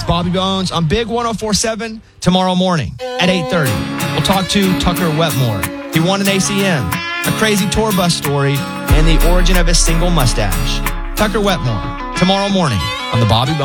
It's Bobby Bones on Big 104.7 tomorrow morning at 8:30. We'll talk to Tucker Wetmore. He won an ACM, a crazy tour bus story, and the origin of his single mustache. Tucker Wetmore tomorrow morning on the Bobby Bones